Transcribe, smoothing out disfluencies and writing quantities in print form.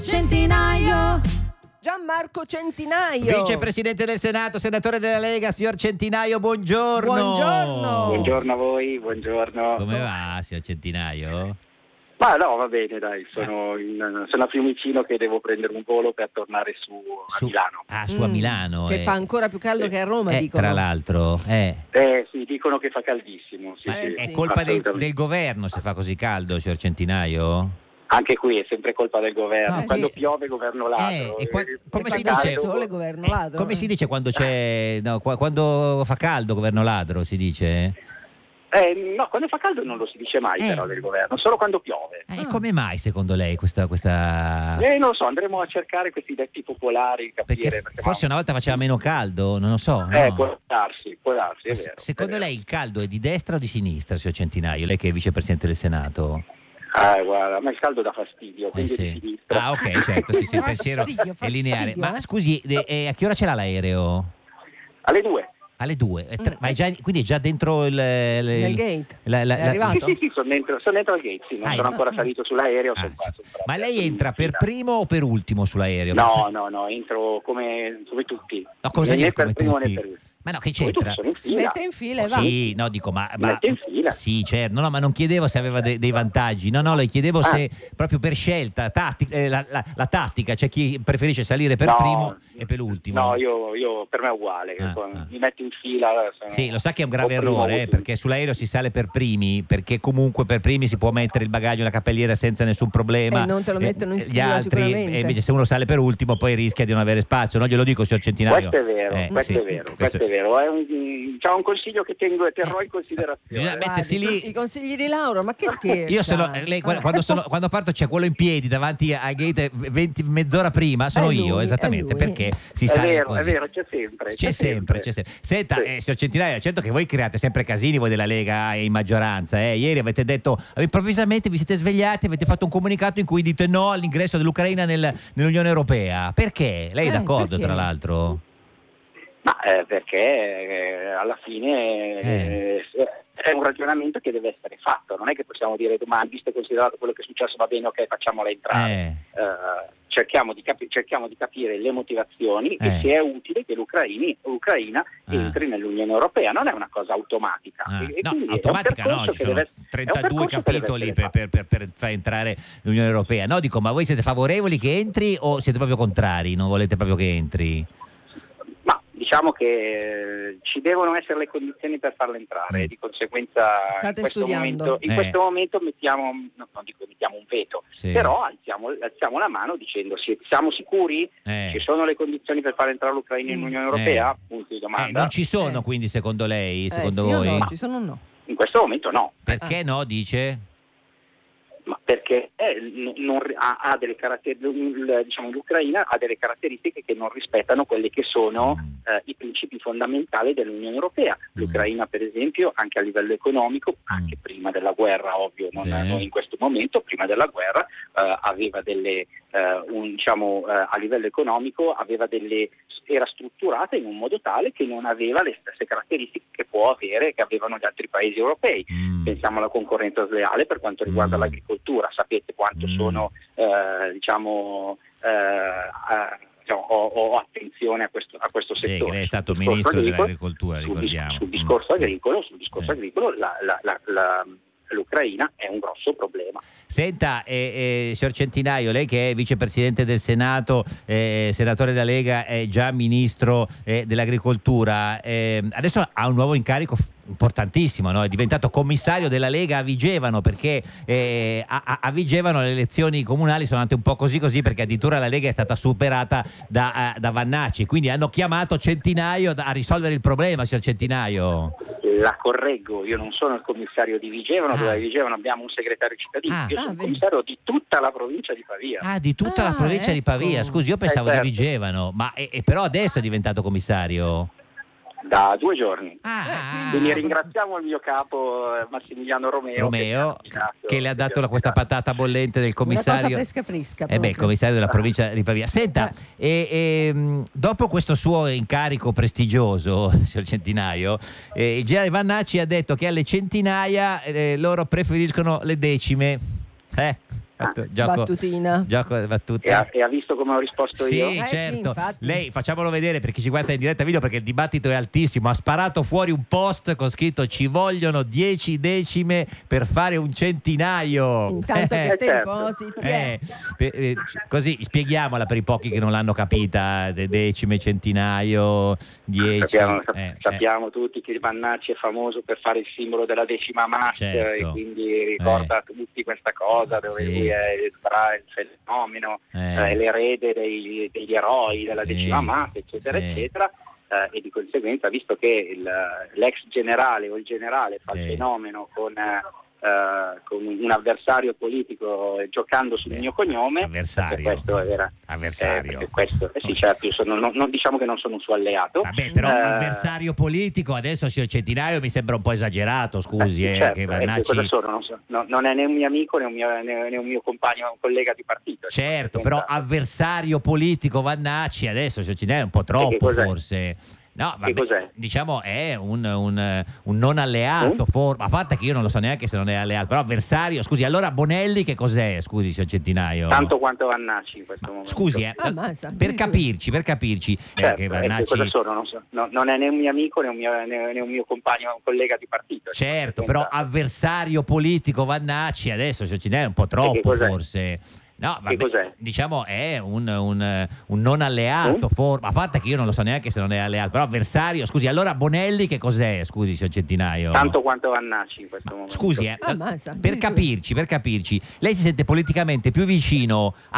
Centinaio. Gianmarco Centinaio, vicepresidente del Senato, senatore della Lega. Signor Centinaio, buongiorno. Buongiorno a voi, buongiorno. Come va, signor Centinaio? Ma no, va bene, dai, sono a Fiumicino che devo prendere un volo per tornare a Milano. Ah, su a Milano. Che fa ancora più caldo che a Roma, dicono. Tra l'altro. Sì, dicono che fa caldissimo. Sì, È colpa del governo se fa così caldo, signor Centinaio? Anche qui è sempre colpa del governo. No, quando piove, governo ladro. Come si dice? dice? Sole, governo ladro. Come si dice quando quando fa caldo, governo ladro, si dice? No, quando fa caldo non lo si dice mai però del governo, solo quando piove. Come mai secondo lei questa... Non lo so, andremo a cercare questi detti popolari, capire. Perché forse una volta faceva meno caldo, non lo so. No? Può darsi, è vero. Secondo lei il caldo è di destra o di sinistra, signor Centinaio? Lei che è vicepresidente del Senato? Guarda, a me il caldo dà fastidio, quindi di sinistra. Ah, ok, certo, sì, il pensiero è lineare. Ma scusi, a che ora ce l'ha l'aereo? Alle 2. Alle 2? Ma quindi è già dentro nel gate? È arrivato? Sì, sono dentro al gate, sì, non sono ancora salito sull'aereo. Ma lei entra per primo o per ultimo sull'aereo? No, entro come tutti. No, cosa né come per primo tutti? né per ultimo. Ma no, che c'entra? Si mette in fila e va. Sì, no, dico, ma mette in fila. Sì, certo. No, ma non chiedevo se aveva dei vantaggi. No, le chiedevo se proprio per scelta, la tattica, c'è chi preferisce salire per primo e per l'ultimo. No, io per me è uguale. Mi metti in fila. Sì, lo sa che è un grave errore, perché sull'aereo si sale per primi, perché comunque per primi si può mettere il bagaglio nella cappelliera senza nessun problema. E non te lo mettono in gli stila altri, sicuramente. E invece se uno sale per ultimo poi rischia di non avere spazio. No, glielo dico, signor Centinaio. Questo è vero, questo è vero. C'è un consiglio che terrò in considerazione. Bisogna mettersi lì. I consigli di Laura, ma che scherzo? Lei, quando parto c'è quello in piedi davanti a gate mezz'ora prima, sono io, esattamente, perché si sale così. È vero, c'è sempre. Senta, signor Centinaio, certo che voi create sempre casini, voi della Lega in maggioranza. Ieri avete detto, improvvisamente vi siete svegliati, avete fatto un comunicato in cui dite no all'ingresso dell'Ucraina nell'Unione Europea. Perché? Lei è d'accordo, tra l'altro? Ma perché alla fine è un ragionamento che deve essere fatto, non è che possiamo dire domani, visto e considerato quello che è successo, va bene, ok, facciamola entrare. Cerchiamo di capire le motivazioni e se è utile che l'Ucraina entri nell'Unione Europea. Non è una cosa automatica. Automatica no, ci sono 32 capitoli per far entrare l'Unione Europea. No, dico, ma voi siete favorevoli che entri o siete proprio contrari? Non volete proprio che entri? Diciamo che ci devono essere le condizioni per farla entrare, di conseguenza in questo momento mettiamo un veto, però alziamo la mano dicendo siamo sicuri? Ci sono le condizioni per far entrare l'Ucraina in Unione Europea? Punto di domanda. Non ci sono quindi secondo lei, secondo sì voi? O no? Ci sono o no? In questo momento no. Perché no, dice? Ma perché ha delle l'Ucraina ha delle caratteristiche che non rispettano quelli che sono i principi fondamentali dell'Unione Europea. L'Ucraina, per esempio, anche a livello economico, anche prima della guerra, ovvio, non in questo momento, prima della guerra, aveva delle a livello economico era strutturata in un modo tale che non aveva le stesse caratteristiche che avevano gli altri paesi europei. Pensiamo alla concorrenza sleale per quanto riguarda l'agricoltura. Sapete quanto sono ho attenzione a questo settore. Lei è stato ministro dell'agricoltura, ricordiamo. Sul discorso agricolo, l'Ucraina è un grosso problema. Senta, signor Centinaio, lei che è vicepresidente del Senato, senatore della Lega, è già ministro dell'agricoltura, adesso ha un nuovo incarico importantissimo, no? È diventato commissario della Lega a Vigevano, perché a Vigevano le elezioni comunali sono andate un po' così, perché addirittura la Lega è stata superata da Vannacci, quindi hanno chiamato Centinaio a risolvere il problema, signor Centinaio. La correggo, io non sono il commissario di Vigevano, dove a Vigevano abbiamo un segretario cittadino, io sono il commissario di tutta la provincia di Pavia. Di tutta la provincia di Pavia, scusi, io pensavo di Vigevano, ma però adesso è diventato commissario? Da 2 giorni. Quindi ringraziamo il mio capo Massimiliano Romeo che le ha dato questa patata bollente del commissario. Una cosa fresca. Il commissario della provincia di Pavia. Senta, dopo questo suo incarico prestigioso, signor Centinaio, il generale Vannacci ha detto che alle centinaia loro preferiscono le decime. Battutina. Battuta. E ha visto come ho risposto sì, io? Certo. Lei, facciamolo vedere per chi ci guarda in diretta video, perché il dibattito è altissimo. Ha sparato fuori un post con scritto: ci vogliono 10 decime per fare un centinaio. Intanto che te depositi. Così spieghiamola per i pochi che non l'hanno capita: decime, centinaio, 10. Sappiamo tutti che il Vannacci è famoso per fare il simbolo della decima Max, certo. E quindi ricorda a tutti questa cosa dove lui è il fenomeno, l'erede degli eroi della decima Max, eccetera, eccetera. E di conseguenza, visto che l'ex generale o il generale fa il fenomeno con un avversario politico giocando sul mio cognome, questo era avversario. Sì, certo, non diciamo che non sono un suo alleato. Vabbè, però avversario politico adesso, signor Centinaio, mi sembra un po' esagerato, scusi, certo, che Vannacci... cosa sono? Non è né un mio amico né un mio compagno, un collega di partito. Certo, però avversario politico Vannacci adesso, signor Centinaio, è un po' troppo forse. No, vabbè, che cos'è? Diciamo è un non alleato, a parte che io non lo so neanche se non è alleato, però avversario. Scusi, allora Bonelli che cos'è? Scusi, signor Centinaio. Tanto quanto Vannacci in questo momento. Scusi, per capirci. Certo, che Vannacci... cosa sono? Non è né un mio amico né un mio compagno, un collega di partito. Certo, però avversario politico Vannacci adesso, signor Centinaio, è un po' troppo forse. No, vabbè, diciamo è un non alleato, a parte che io non lo so neanche se non è alleato, però avversario. Scusi, allora Bonelli che cos'è? Scusi, signor Centinaio. Tanto quanto Vannacci in questo momento. Scusi, per capirci, lei si sente politicamente più vicino